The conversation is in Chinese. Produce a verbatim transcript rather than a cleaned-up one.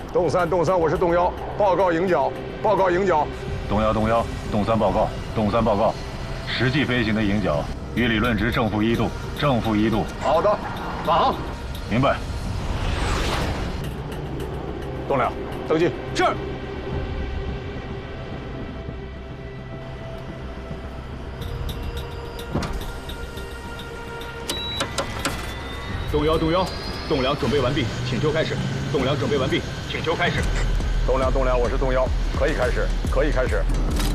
洞三，洞三，我是洞幺，报告营角，报告营角。 洞幺，洞幺，洞三报告，洞三报告，实际飞行的营角与理论值正负一度，正负一度。 好的，发航。 明白。 洞两，登记。 是。洞幺，洞幺，洞两准备完毕，请求开始。洞两准备完毕，请求开始。 洞两，洞两，我是洞幺，可以开始，可以开始。